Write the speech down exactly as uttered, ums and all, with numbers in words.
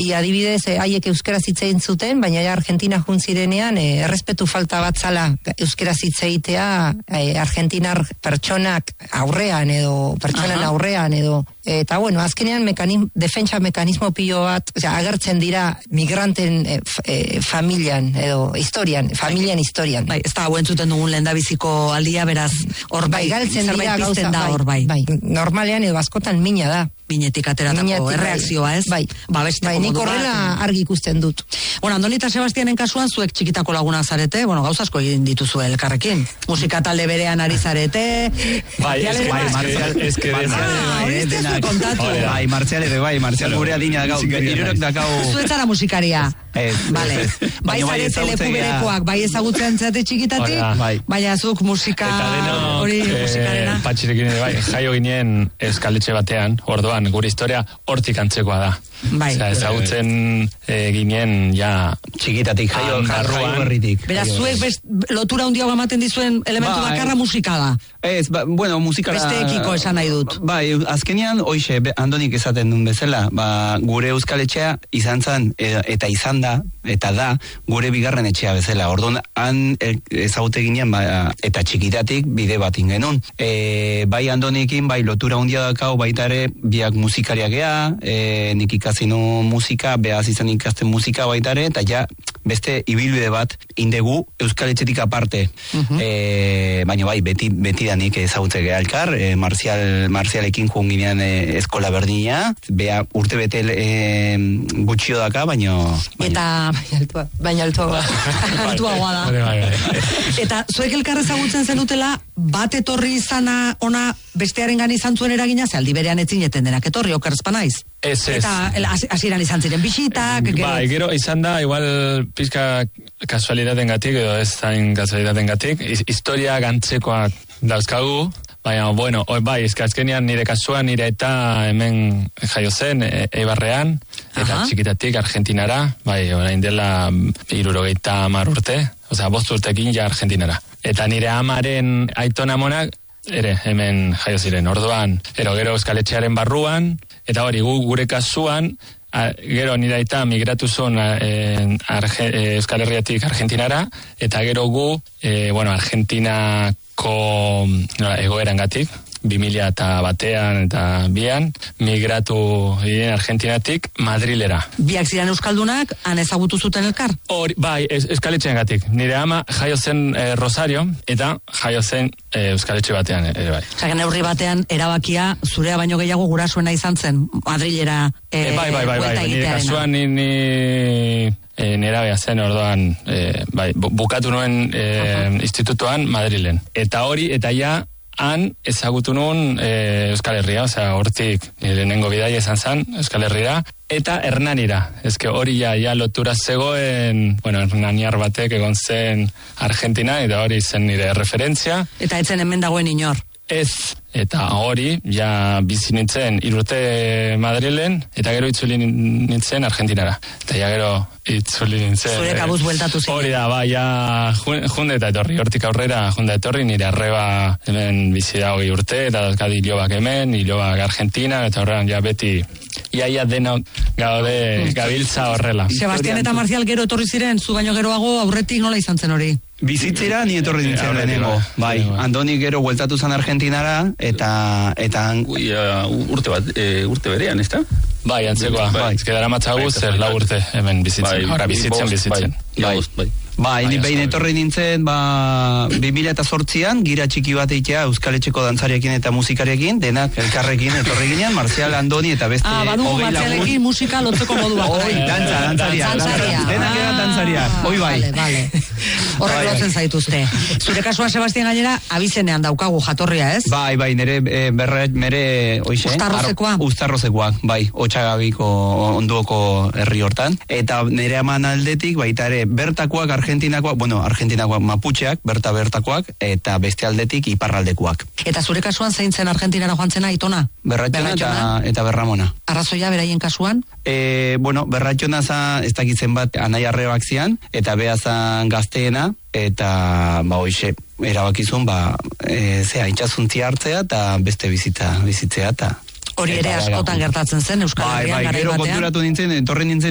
I adibidez, eh, haiek euskaraz hitz egin zuten, baina ja Argentina jun zirenean, eh, errespetu falta bat zala euskaraz hitz egitea eh, argentinar pertsonak aurrean edo pertsonan Aha. aurrean edo eta bueno, azkenean mekanismo, defentsa mekanismo pilo bat, osea, agertzen dira migranten eh, f, eh, familian edo historian, familian historian. Bai, ez da hau entzuten dugun lehendabiziko aldia, beraz, hor bai, galtzen dira gauza, da hor bai. bai. Normalean edo askotan mina da. Minetik ateratako erreakzioa, ez? Bai, ba, bai nik horrela argi ikusten dut. Bueno, Andoni eta Sebastianen kasuan zuek txikitako lagunak zarete, bueno, gauza asko egin dituzu elkarrekin. Musika talde berean ari zarete. Bai, ez que ez que bai, Martzial ere bai, Martzial gure adina gau, irurok dakau. Zuetzara musikaria. Ez, vale. Bai zarete leku berekoak, bai ezagutzen zate txikitatik, baina zuk musika hori musikarena. Patxirekin ere bai, jaio ginen eskaletxe batean, orduan, gure historia hortik antzekoa da. Bai. Osea, ezagutzen e, ginen ja txikitatik jaio berritik. Beraz, zuek best, lotura hundiago ematen dizuen elementu ba, bakarra musika da. Ez, ba, bueno, musika beste ekiko esan nahi dut. Bai, azkenean, hoxe, Andonik esaten duen bezala, ba, gure euskaletxea izan zen, eta izan da, eta da, gure bigarren etxea bezala. Orduan, han ezagute ginen, ba, eta txikitatik bide bat ingenun. E, bai Andonikin, bai lotura hundia dakau, baita ere, biak musikariak gea, e, nik ikasinu musika, behaz izan ikasten musika baita ere, eta ja, beste ibilbide bat indegu euskaletxetik aparte. Uh-huh. E, baina bai, beti, beti da nik ezagutze geha elkar, e, Marzial, Marzialekin joan ginean e, eskola berdina, beha urte bete e, gutxio daka, baina... Eta... Baina altua, baina altua. Altuagoa da. Eta zuek elkar ezagutzen zenutela, bat etorri izana ona bestearen gani izan zuen eragina, ze aldi berean etzineten denak etorri, okerzpa naiz? Ez, ez. Eta hasieran izan ziren bisitak, gero... Bai, gero izan da, igual pizka kasualitaten gatik, edo ez zain kasualitaten gatik, historia gantzekoak dauzkagu, baina, bueno, bai, azkenean nire kasuan, nire eta hemen jaio zen, e, Eibarrean, eta Aha. txikitatik Argentinara, bai, orain dela hirurogeita hamar urte, osea, bost urtekin ja Argentinara. Eta nire amaren aitona monak, ere, hemen jaio ziren, orduan, ero, gero euskaletxearen barruan, eta hori, gu, gure kasuan, a, gero nire aita migratu zuen e, Arge, e, Euskal Herriatik Argentinara, eta gero gu, e, bueno, Argentinako no, egoeran gatik, bi mila eta batean eta bian, migratu ginen Argentinatik Madrilera. Biak ziren euskaldunak, han ezagutu zuten elkar? Hori, bai, eskaletxean gatik. Nire ama jaio zen e, Rosario, eta jaio zen e, euskaletxe batean, ere bai. Zagen neurri batean, erabakia, zurea baino gehiago gurasoena izan zen, Madrilera e, e, bai, bai, bai, bai, nire kasuan ni... ni... E, nera beha zen orduan e, bai, bukatu nuen e, institutuan Madrilen. Eta hori, eta ja han ezagutu nuen e, Euskal Herria, osea, hortik lehenengo bidai izan zen Euskal Herria, eta Hernanira. Ezke hori ja, ja lotura zegoen, bueno, Hernaniar batek egon zen Argentina, eta hori zen nire referentzia. Eta etzen hemen dagoen inor. Ez, eta hori, ja bizi nintzen irurte Madrilen, eta gero itzuli nintzen Argentinara. Eta ja gero itzuli nintzen... Zure kabuz bueltatu ziren. Hori da, ba, ja junde eta etorri, hortik aurrera junde etorri, nire arreba hemen bizi da hogei urte, eta dazkadi ilobak hemen, ilobak Argentina, eta horrean ja beti... Iaia denok gaude gabiltza horrela. Sebastian eta Marzial gero etorri ziren, zu baino geroago aurretik nola izan zen hori? Bizitzera ni etorri nintzen lehenengo. Bai, Andoni gero bueltatu zen Argentinara, eta... eta Ui, uh, urte bat, e, urte berean, ez da? Bai, antzekoa. Bai, ez kedara matzaguz, zer lau urte hemen bizitzen. Ora, bizitzen, bizitzen. Bai, bai. Ba, ini behin etorri nintzen, ba, bi mila eta zortzian, gira txiki bat eitea Euskaletxeko dantzariekin eta musikariekin, denak elkarrekin etorri ginean, Marzial, Andoni eta beste ah, badu, hogei lagun. Ah, badu, Marzialekin musika lotzeko modu bat. Oi, dantza, dantzaria. Dantzaria. Denak eran dantzaria. Oi bai. Vale, vale. Horrek lotzen zaituzte. Zure kasua, Sebastian, gainera, abizenean daukagu jatorria, ez? Bai, bai, nere, e, berre, mere, oixe. Uztarrozekoa. Uztarrozekoak, bai, Otxagabiko onduoko herri hortan. Eta nere aman aldetik, baita ere, bertakoak, Argentinakoak, bueno, Argentinakoak maputxeak, berta bertakoak, eta beste aldetik iparraldekoak. Eta zure kasuan zein zen Argentinara joan zena Aitona? Berratxona eta, eta Berramona. Arrazoia beraien kasuan? E, bueno, Berratxona za, ez dakitzen bat, anai arrebak zian, eta beha zan gazteena, eta, ba, hoxe, erabakizun, ba, e, zea, intxasuntzi hartzea, eta beste bizita, bizitzea, eta... Hori ere askotan gertatzen zen, Euskal Herrian, garai batean. Bai, bai, gero konturatu nintzen, etorri nintzen,